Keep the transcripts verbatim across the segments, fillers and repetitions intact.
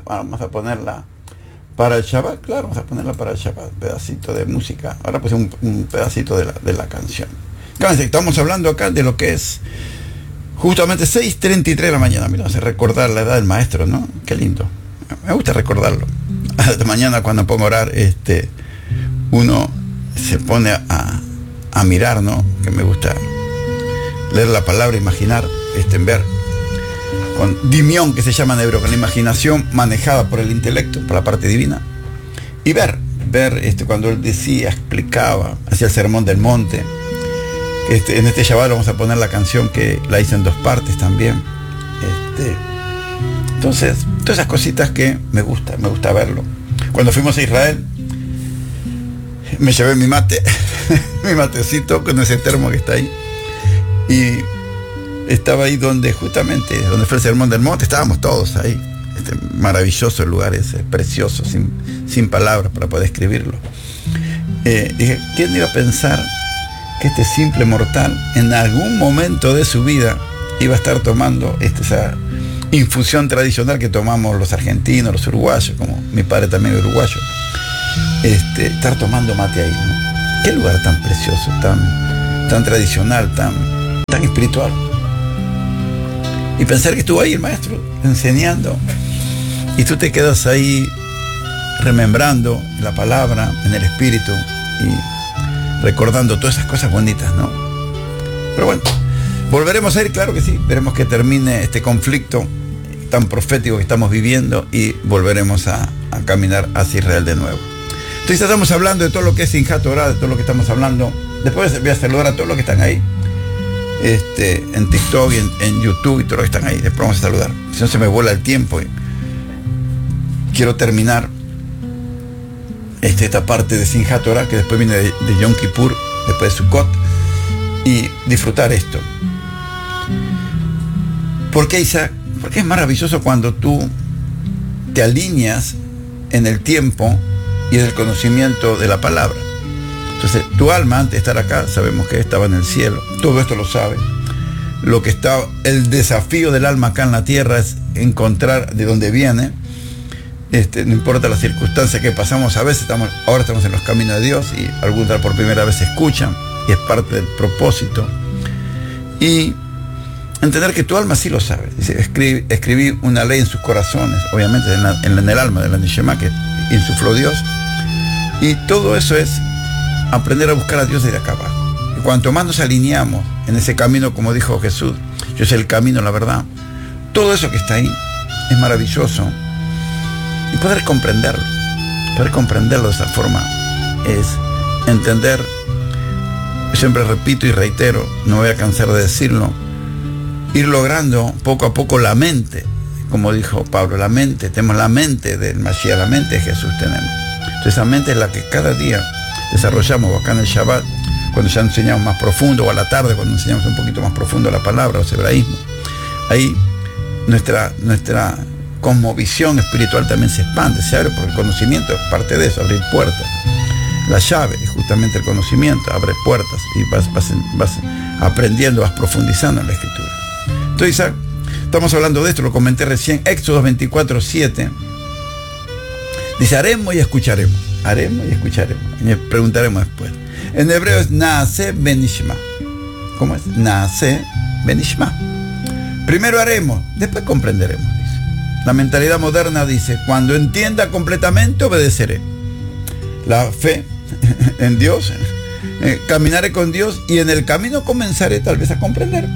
vamos a ponerla para el Shabbat, claro, vamos a ponerla para el Shabbat, un pedacito de música. Ahora pues un, un pedacito de la, de la canción. Estamos hablando acá de lo que es justamente seis treinta y tres de la mañana. Mira, hace recordar la edad del maestro, ¿no? Qué lindo. Me gusta recordarlo. Hasta mañana cuando pongo a orar, este, uno se pone a, a mirar, ¿no? Que me gusta leer la palabra, imaginar, este, ver con dimión, que se llama en hebreo, con la imaginación manejada por el intelecto, por la parte divina, y ver, ver este, cuando él decía, explicaba, hacía el sermón del monte. Este, en este Shabbat vamos a poner la canción que la hice en dos partes también. Este, entonces, todas esas cositas que me gusta, me gusta verlo. Cuando fuimos a Israel, me llevé mi mate, mi matecito con ese termo que está ahí, y estaba ahí donde justamente, donde fue el sermón del monte, estábamos todos ahí. Este maravilloso lugar ese, precioso, sin, sin palabras para poder escribirlo. Eh, dije, ¿quién iba a pensar que este simple mortal en algún momento de su vida iba a estar tomando este, esa infusión tradicional que tomamos los argentinos, los uruguayos, como mi padre también es uruguayo, este, estar tomando mate ahí, ¿no? Qué lugar tan precioso, tan, tan tradicional, tan, tan espiritual. Y pensar que estuvo ahí el maestro enseñando y tú te quedas ahí remembrando la palabra en el espíritu y recordando todas esas cosas bonitas, ¿no? Pero bueno, volveremos a ir, claro que sí. Veremos que termine este conflicto tan profético que estamos viviendo y volveremos a, a caminar hacia Israel de nuevo. Entonces estamos hablando de todo lo que es Simchat Torah, de todo lo que estamos hablando. Después voy a saludar a todos los que están ahí. Este, en TikTok y en, en YouTube y todos los que están ahí. Después vamos a saludar. Si no se me vuela el tiempo. Y quiero terminar este, esta parte de Simchat Torah, que después viene de, de Yom Kippur, después de Sukkot, y disfrutar esto. ¿Por qué, Isaac? Porque es maravilloso cuando tú te alineas en el tiempo y en el conocimiento de la palabra. Entonces, tu alma, antes de estar acá, sabemos que estaba en el cielo. Todo esto lo sabe. Lo que está, el desafío del alma acá en la tierra es encontrar de dónde viene. Este, no importa las circunstancias que pasamos, a veces estamos, ahora estamos en los caminos de Dios y algunos por primera vez escuchan y es parte del propósito. Y entender que tu alma sí lo sabe. Dice, escribí, escribí una ley en sus corazones, obviamente en, la, en el alma de la Neshama que insufló Dios. Y todo eso es aprender a buscar a Dios desde acá abajo. Y cuanto más nos alineamos en ese camino, como dijo Jesús, yo soy el camino, la verdad, todo eso que está ahí es maravilloso. Y poder comprenderlo, poder comprenderlo de esa forma es entender, yo siempre repito y reitero, no voy a cansar de decirlo, ir logrando poco a poco la mente, como dijo Pablo, la mente, tenemos la mente del Mashiach, la mente de Jesús tenemos. Entonces esa mente es la que cada día desarrollamos acá en el Shabbat, cuando ya enseñamos más profundo, o a la tarde cuando enseñamos un poquito más profundo la palabra, los hebraísmos. Ahí nuestra, nuestra cosmovisión espiritual también se expande, se abre, porque el conocimiento es parte de eso, abrir puertas. La llave es justamente el conocimiento, abre puertas y vas, vas, vas aprendiendo, vas profundizando en la escritura. Entonces, Isaac, estamos hablando de esto, lo comenté recién, Éxodo veinticuatro, siete. Dice, haremos y escucharemos. Haremos y escucharemos. Y preguntaremos después. En hebreo es Naase Benishma. ¿Cómo es? Naase Benishma. Primero haremos, después comprenderemos, dice. La mentalidad moderna dice, cuando entienda completamente, obedeceré. La fe en Dios, eh, caminaré con Dios y en el camino comenzaré tal vez a comprender.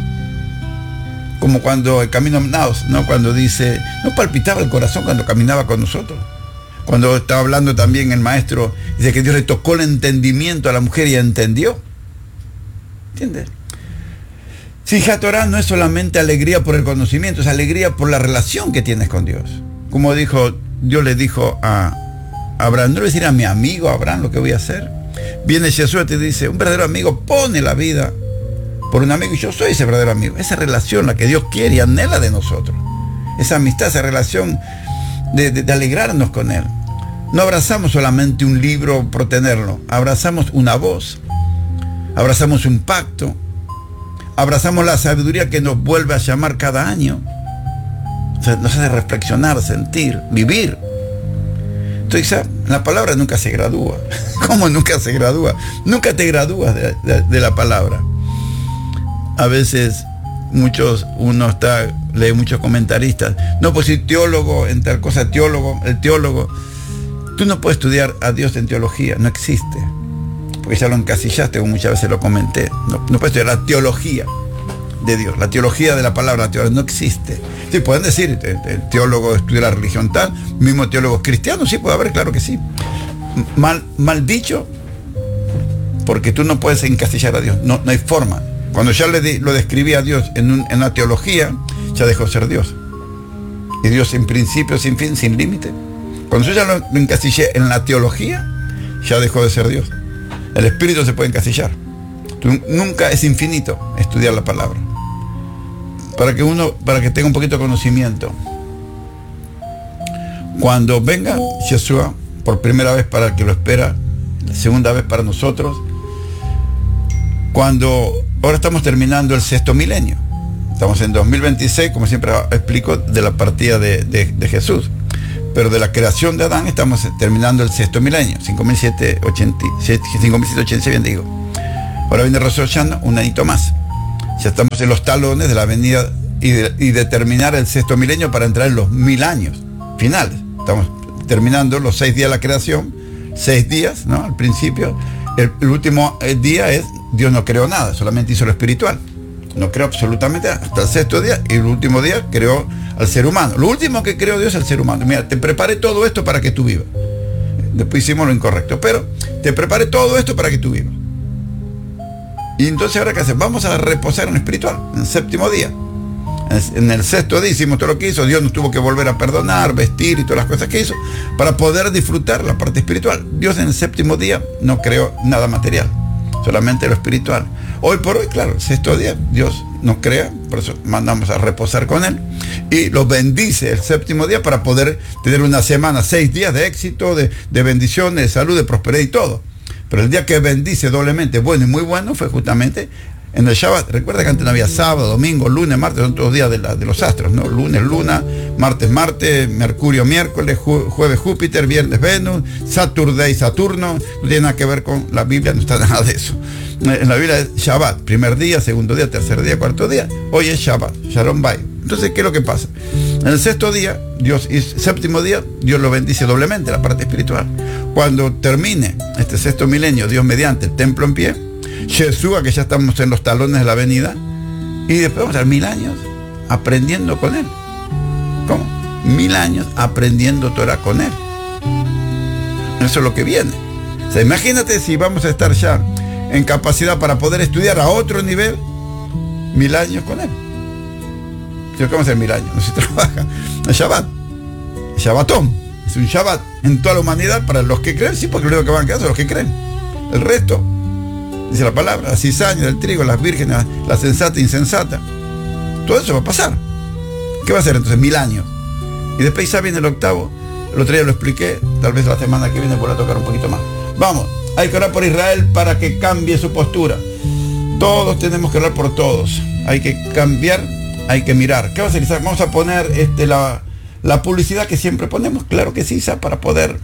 Como cuando el camino Naos, ¿no? Cuando dice, no palpitaba el corazón cuando caminaba con nosotros. Cuando estaba hablando también el maestro, dice que Dios le tocó el entendimiento a la mujer y entendió. ¿Entiendes? Simchat Torah no es solamente alegría por el conocimiento, es alegría por la relación que tienes con Dios. Como dijo, Dios le dijo a Abraham, no le decir a mi amigo Abraham lo que voy a hacer. Viene Jesús y te dice, un verdadero amigo pone la vida por un amigo, y yo soy ese verdadero amigo. Esa relación, la que Dios quiere y anhela de nosotros. Esa amistad, esa relación de, de, de alegrarnos con Él. No abrazamos solamente un libro por tenerlo, abrazamos una voz, abrazamos un pacto, abrazamos la sabiduría que nos vuelve a llamar cada año. nos hace reflexionar, sentir, vivir. Entonces, la palabra nunca se gradúa. ¿Cómo nunca se gradúa? Nunca te gradúas de, de, de la palabra. A veces muchos, uno está, lee muchos comentaristas. No, pues si teólogo, en tal cosa, teólogo, el teólogo. Tú no puedes estudiar a Dios en teología, no existe. Porque ya lo encasillaste, como muchas veces lo comenté. No, no puedes estudiar la teología de Dios, la teología de la palabra, teología, no existe. Sí, pueden decir, el teólogo estudia la religión tal, mismo teólogos cristianos, sí puede haber, claro que sí. Mal, mal dicho, porque tú no puedes encasillar a Dios, no, no hay forma. Cuando ya le di, lo describí a Dios en, un, en una teología, ya dejó de ser Dios. Y Dios sin principio, sin fin, sin límite. Cuando yo ya lo, lo encasillé en la teología, ya dejó de ser Dios. El espíritu se puede encasillar. Tú, nunca es infinito estudiar la palabra. Para que uno, para que tenga un poquito de conocimiento. Cuando venga Yeshua, por primera vez para el que lo espera, la segunda vez para nosotros, cuando ahora estamos terminando el sexto milenio. Estamos en dos mil veintiséis, como siempre explico, de la partida de, de, de Jesús. Pero de la creación de Adán estamos terminando el sexto milenio, cinco mil setecientos ochenta y seis, bien digo. Ahora viene Rosh Hashanah, un añito más. Ya estamos en los talones de la venida y de, y de terminar el sexto milenio para entrar en los mil años finales. Estamos terminando los seis días de la creación, seis días, ¿no? Al principio. El, el último día es, Dios no creó nada, solamente hizo lo espiritual. No creó absolutamente nada, hasta el sexto día, y el último día creó al ser humano. Lo último que creó Dios es el ser humano. Mira, te preparé todo esto para que tú vivas. Después hicimos lo incorrecto, pero te preparé todo esto para que tú vivas. Y entonces ahora ¿qué hacemos? Vamos a reposar en lo espiritual, en el séptimo día. En el sexto día hicimos todo lo que hizo, Dios nos tuvo que volver a perdonar, vestir y todas las cosas que hizo, para poder disfrutar la parte espiritual. Dios en el séptimo día no creó nada material, solamente lo espiritual. Hoy por hoy, claro, el sexto día Dios nos crea, por eso mandamos a reposar con Él, y los bendice el séptimo día para poder tener una semana, seis días de éxito, de, de bendiciones, de salud, de prosperidad y todo. Pero el día que bendice doblemente, bueno y muy bueno, fue justamente en el Shabbat. Recuerda que antes no había sábado, domingo, lunes, martes, son todos los días de, la, de los astros, ¿no? Lunes, luna, martes, Marte, Mercurio, miércoles, ju, jueves, Júpiter, viernes, Venus, Saturday, Saturno. No tiene nada que ver con la Biblia, no está nada de eso. En la Biblia es Shabbat, primer día, segundo día, tercer día, cuarto día. Hoy es Shabbat, Shalom Bay. Entonces, ¿qué es lo que pasa? En el sexto día, Dios, y séptimo día, Dios lo bendice doblemente, la parte espiritual. Cuando termine este sexto milenio, Dios mediante, el templo en pie, Yeshua, que ya estamos en los talones de la venida, y después vamos a estar mil años aprendiendo con Él. ¿Cómo? Mil años aprendiendo Torah con Él. Eso es lo que viene. O sea, imagínate si vamos a estar ya en capacidad para poder estudiar a otro nivel, mil años con Él. ¿Qué vamos a hacer mil años? No se trabaja. El Shabbat. El Shabbatón. Es un Shabbat en toda la humanidad para los que creen, sí, porque lo único que van a quedar son los que creen. El resto, dice la palabra, la cizaña, el trigo, las vírgenes, la sensata, insensata. Todo eso va a pasar. ¿Qué va a hacer entonces? Mil años. Y después ya viene el octavo. El otro día lo expliqué, tal vez la semana que viene vuelva a tocar un poquito más. Vamos, hay que orar por Israel para que cambie su postura. Todos tenemos que orar por todos. Hay que cambiar, hay que mirar. ¿Qué va a hacer Isaac? Vamos a poner este, la, la publicidad que siempre ponemos. Claro que sí, Isaac, para poder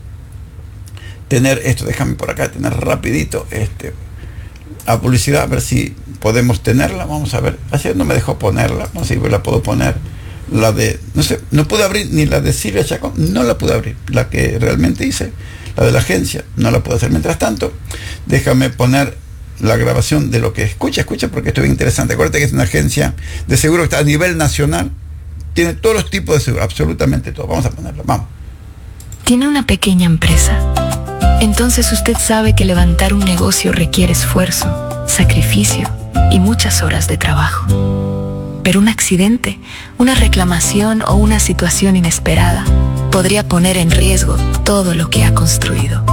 tener esto. Déjame por acá tener rapidito este, la publicidad, a ver si podemos tenerla. Vamos a ver. Ayer no me dejó ponerla. No sé si la puedo poner. La de, no sé, no pude abrir ni la de Silvia Chacón. No la pude abrir. La que realmente hice. La de la agencia. No la puedo hacer. Mientras tanto, déjame poner la grabación de lo que escucha, escucha, porque esto es interesante. Acuérdate que es una agencia de seguro que está a nivel nacional. Tiene todos los tipos de seguro, absolutamente todo. Vamos a ponerlo, vamos. Tiene una pequeña empresa. Entonces usted sabe que levantar un negocio requiere esfuerzo, sacrificio y muchas horas de trabajo. Pero un accidente, una reclamación o una situación inesperada podría poner en riesgo todo lo que ha construido.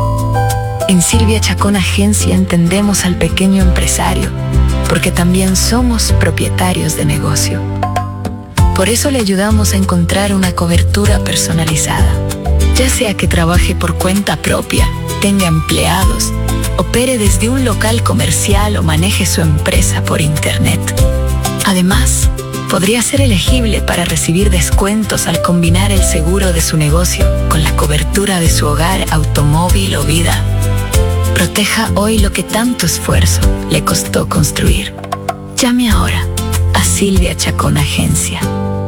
En Silvia Chacón Agencia entendemos al pequeño empresario, porque también somos propietarios de negocio. Por eso le ayudamos a encontrar una cobertura personalizada, ya sea que trabaje por cuenta propia, tenga empleados, opere desde un local comercial o maneje su empresa por internet. Además, podría ser elegible para recibir descuentos al combinar el seguro de su negocio con la cobertura de su hogar, automóvil o vida. Proteja hoy lo que tanto esfuerzo le costó construir. Llame ahora a Silvia Chacón Agencia.